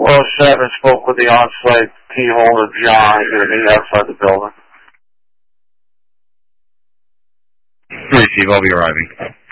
Well, Chapman spoke with the on-site key holder, John. He's going to meet outside the building. Steve, I'll be arriving.